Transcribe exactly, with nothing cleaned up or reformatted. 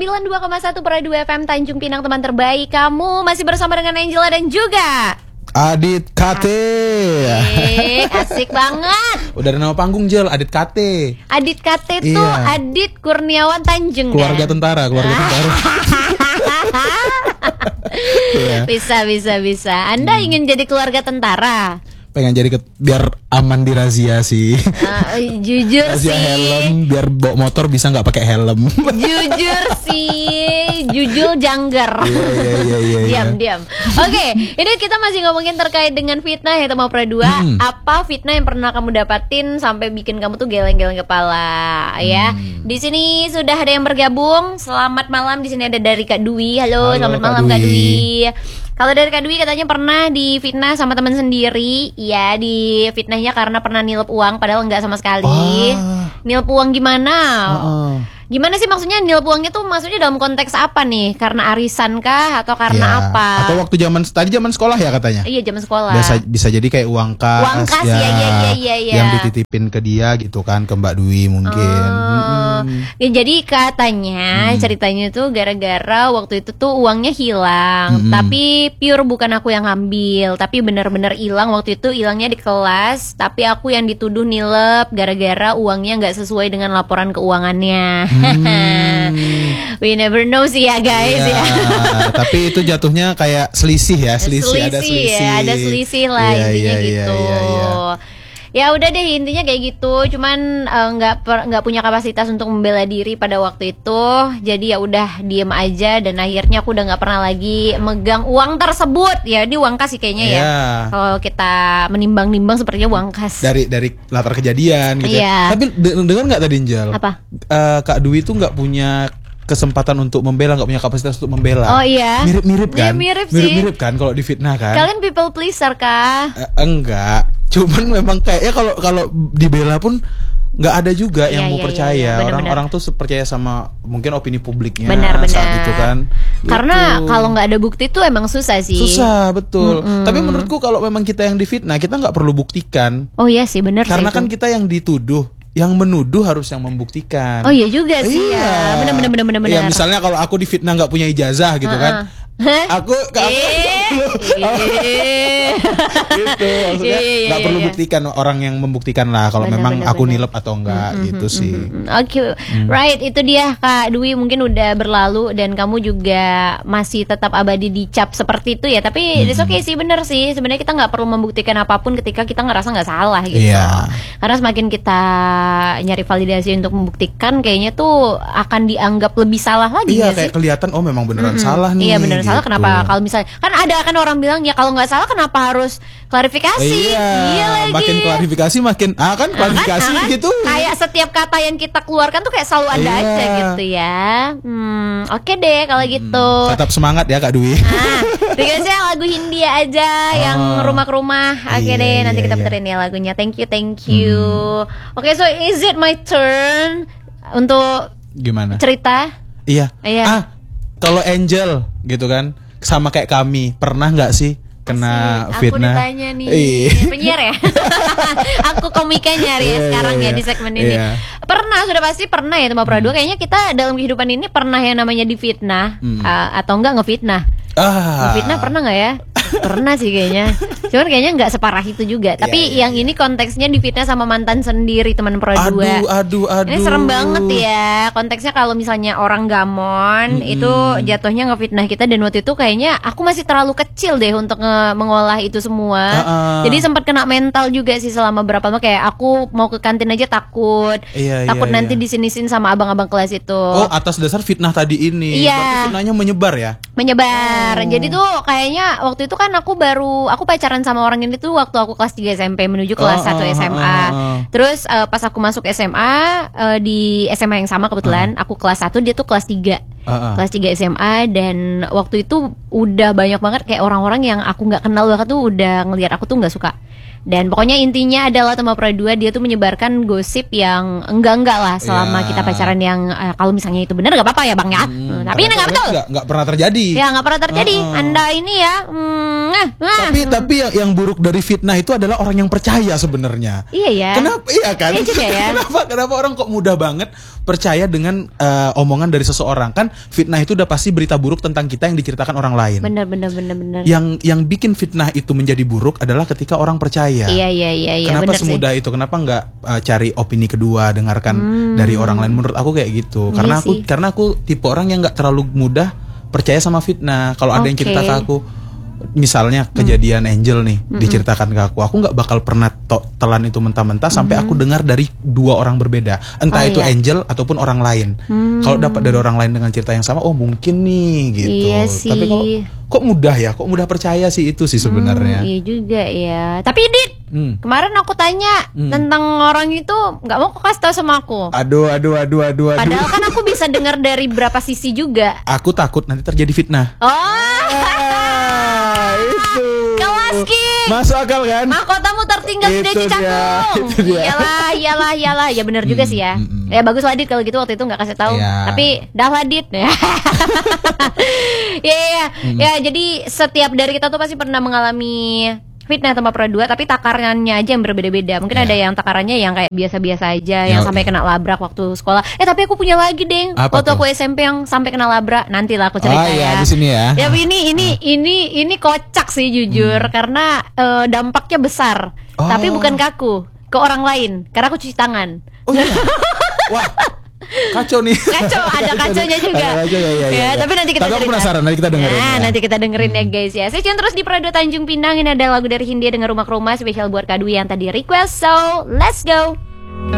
sembilan puluh dua koma satu per dua F M Tanjung Pinang, teman terbaik kamu. Masih bersama dengan Angela dan juga Adit Kate. Asik, asik banget. Udah ada nama panggung, Jel, Adit Kate. Adit Kate Iya. tuh Adit Kurniawan Tanjung, Keluarga kan? tentara, keluarga tentara. Iya. Bisa, bisa, bisa. Anda Hmm. ingin jadi keluarga tentara? Pengen jadi ke, biar aman di razia sih. Uh, jujur Razia sih. helm, biar bawa motor bisa nggak pakai helm. Jujur sih, jujur janggar. Iya, iya, iya, iya. Diam, diam. Oke, ini kita masih ngomongin terkait dengan fitnah ya, teman Pradua. Hmm. Apa fitnah yang pernah kamu dapatin sampai bikin kamu tuh geleng-geleng kepala, ya? Hmm. Di sini sudah ada yang bergabung. Selamat malam. Di sini ada dari Kak Dwi. Halo, Halo, selamat Kak malam Kak Dwi. Dwi. Kalau dari Kak Dwi katanya pernah difitnah sama teman sendiri. Ya, di fitnahnya karena pernah nilep uang padahal enggak sama sekali. Wah. Nilep uang gimana? Heeh. Gimana sih maksudnya nilep uangnya tuh maksudnya dalam konteks apa nih? Karena arisan kah atau karena Ya, apa? Atau waktu zaman tadi zaman sekolah ya katanya. Iya, zaman sekolah. Biasa bisa jadi kayak uang kas, Uang kas, ya, ya, ya, ya, ya. yang dititipin ke dia gitu kan, ke Mbak Dwi mungkin. Oh, Mm-mm. ya, jadi katanya Hmm. ceritanya tuh gara-gara waktu itu tuh uangnya hilang, Hmm. tapi pure bukan aku yang ngambil, tapi benar-benar hilang waktu itu, hilangnya di kelas, tapi aku yang dituduh nilep gara-gara uangnya nggak sesuai dengan laporan keuangannya. Hmm. We never know sih ya guys Iya, ya. tapi itu jatuhnya kayak selisih ya, selisih, ada selisih. ya, ada selisih lah Iya, intinya iya, iya, gitu. iya, iya. Ya udah deh intinya kayak gitu, cuman eh, nggak per- nggak punya kapasitas untuk membela diri pada waktu itu, jadi ya udah diem aja dan akhirnya aku udah nggak pernah lagi megang uang tersebut. Ya ini uang kas sih kayaknya ya. Iya. Kalau kita menimbang-nimbang sepertinya uang kas. Dari dari latar kejadian gitu. Iya. Ya. Tapi de- dengar nggak tadi Njal? Apa? Eh, Kak Dwi itu nggak punya kesempatan untuk membela, nggak punya kapasitas untuk membela. Oh iya. Mirip-mirip kan? Iya, mirip sih. Mirip-mirip kan kalau difitnah kan? Kalian people pleaser kah? Eh, enggak, cuman memang kayaknya kalau kalau dibela pun nggak ada juga Iya, yang mau iya, percaya. iya, iya. Benar, Orang-orang tuh percaya sama mungkin opini publiknya Benar-benar. saat itu kan. Karena Gitu. kalau nggak ada bukti tuh emang susah sih. susah betul. Mm-mm. Tapi menurutku kalau memang kita yang difitnah, kita nggak perlu buktikan. Oh iya sih benar. Karena sih kan itu. kita yang dituduh, yang menuduh harus yang membuktikan. Oh iya juga sih ya. Benar benar benar benar benar. Iya, misalnya kalau aku difitnah nggak punya ijazah gitu kan. Hah? Aku ke aku Eh. gitu maksudnya Iya, iya, nggak iya, perlu iya. buktikan, orang yang membuktikan lah kalau Benar, memang benar, aku benar. nilep atau enggak gitu sih. Hmm, Oke, right, itu dia Kak Dwi, mungkin udah berlalu dan kamu juga masih tetap abadi dicap seperti itu ya. Tapi it's okay sih, bener sih. Sebenarnya kita nggak perlu membuktikan apapun ketika kita ngerasa nggak salah gitu. Iya. Karena semakin kita nyari validasi untuk membuktikan, kayaknya tuh akan dianggap lebih salah lagi Iya, nggak kayak sih? kelihatan oh memang beneran salah nih. Iya bener salah, gitu. kenapa kalau misalnya kan ada kan orang bilang ya kalau nggak salah kenapa harus klarifikasi? Iya, lagi. makin klarifikasi makin ah kan klarifikasi Nah, kan, gitu. kayak setiap kata yang kita keluarkan tuh kayak selalu ada Iya. aja gitu ya. Hmm, oke deh kalau gitu. Tetap semangat ya Kak Dwi. Nah, dikasih lagu Hindia aja yang Oh. rumah ke rumah. Oke Iya, deh, nanti iya, kita iya. puterin ya lagunya. Thank you, thank you. Oke, so is it my turn untuk Gimana? cerita? Iya. Iya. Ah, kalau Angel gitu kan sama kayak kami, pernah nggak sih kena Asik, fitnah? Aku ditanya nih. Iya. Penyiar ya. Aku komikanya ya Iya, sekarang iya, ya iya. di segmen ini. Iya. Pernah, sudah pasti pernah ya Mbak Pradua. Kayaknya kita dalam kehidupan ini pernah yang namanya difitnah Hmm. uh, atau enggak ngefitnah. Ah. Ngefitnah pernah nggak ya? Pernah sih kayaknya. Cuman kayaknya nggak separah itu juga. Tapi iya, yang ini konteksnya difitnah sama mantan sendiri teman Pradua. Aduh, aduh, aduh. Ini serem banget ya. Konteksnya kalau misalnya orang gamon Mm-mm. itu jatuhnya ngefitnah kita, dan waktu itu kayaknya aku masih terlalu kecil deh untuk nge- mengolah itu semua. Ah-ah. Jadi sempat kena mental juga sih selama berapa lama, kayak aku mau ke kantin aja takut. Iya, takut iya, nanti iya. disinisin sama abang-abang kelas itu. Oh, atas dasar fitnah tadi ini. Iya. Berarti fitnahnya menyebar ya? Menyebar. Oh. Jadi tuh kayaknya waktu itu kan aku baru aku pacaran sama orang ini tuh waktu aku kelas tiga S M P menuju kelas Oh, satu oh, S M A. oh, oh, oh. Terus eh, pas aku masuk S M A eh, di S M A yang sama kebetulan, aku kelas satu, dia tuh kelas tiga. Ah, ah. Kelas tiga S M A, dan waktu itu udah banyak banget kayak orang-orang yang aku nggak kenal banget tuh udah ngelihat aku tuh nggak suka. Dan pokoknya intinya adalah Tama Pradua dia tuh menyebarkan gosip yang enggak-enggak lah selama Ya. kita pacaran yang eh, kalau misalnya itu benar nggak apa-apa ya Bang ya. Hmm, Hmm, tapi ini nggak betul. Nggak nggak pernah terjadi. Ya nggak pernah terjadi. Uh-uh. Anda ini ya. Hmm, eh, eh. Tapi tapi yang, yang buruk dari fitnah itu adalah orang yang percaya sebenarnya. Iya ya. Kenapa? Iya kan? Iya juga ya. kenapa kenapa orang kok mudah banget percaya dengan eh, omongan dari seseorang? Kan fitnah itu udah pasti berita buruk tentang kita yang diceritakan orang lain. Bener bener bener bener. Yang yang bikin fitnah itu menjadi buruk adalah ketika orang percaya. Iya iya iya iya. Kenapa bener semudah sih. itu? Kenapa nggak uh, cari opini kedua, dengarkan Hmm. dari orang lain? Menurut aku kayak gitu. Iya Karena aku sih. karena aku tipe orang yang nggak terlalu mudah percaya sama fitnah. Kalau ada yang Oke. cerita ke aku, misalnya kejadian Angel nih diceritakan ke aku, aku nggak bakal pernah to- telan itu mentah-mentah sampai aku dengar dari dua orang berbeda, entah Oh, itu iya. Angel ataupun orang lain. Kalau dapat dari orang lain dengan cerita yang sama, oh mungkin nih gitu. Iya Tapi kok sih. kok mudah ya, kok mudah percaya sih itu sih sebenarnya. Hmm, iya juga ya. Tapi Dit, Hmm. kemarin aku tanya Hmm. tentang orang itu nggak mau kok kasih tahu sama aku. Aduh, aduh, aduh, aduh, aduh. Padahal kan aku bisa dengar dari berapa sisi juga. Aku takut nanti terjadi fitnah. Oh, Ah, itu. kelas Ki. Masuk akal kan? Mahkotamu tertinggal Itu sudah dia, Cicakung. itu dia. Iyalah, iyalah, iyalah. Ya benar juga sih ya. mm, mm. Ya bagus lah Dit kalau gitu waktu itu nggak kasih tahu. Iya. Tapi dah lah Dit. Ya, ya, ya. Ya, jadi setiap dari kita tuh pasti pernah mengalami fitnah Tama Pradua, tapi takarannya aja yang berbeda-beda. Mungkin Ya. ada yang takarannya yang kayak biasa-biasa aja, yang Ya, sampai kena labrak waktu sekolah. Eh tapi aku punya lagi, Deng. Apa Waktu tuh? aku S M P yang sampai kena labrak. Nantilah aku cerita Oh iya, ya. di sini ya. Ya ini ini ini ini kocak sih jujur karena eh, dampaknya besar. Oh. Tapi bukan ke aku, ke orang lain. Karena aku cuci tangan. Oh iya. Wah. Kacau nih. Kacau, ada kacaunya juga. Ada kacau, ya, ya, Ya, ya, ya. tapi nanti kita Tapi aku cerita. penasaran, nanti kita dengerin. Nah, ya. nanti kita dengerin ya guys ya. Stay tune terus di Pradua Tanjung Pinang. Ini ada lagu dari Hindia dengan Rumah ke Rumah spesial buat Kak Dwi yang tadi request. So, let's go.